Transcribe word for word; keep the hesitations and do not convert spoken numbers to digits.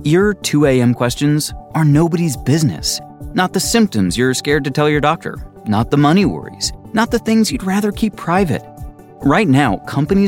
Your two a.m. questions are nobody's business. Not the symptoms you're scared to tell your doctor. Not the money worries. Not the things you'd rather keep private. Right now, companies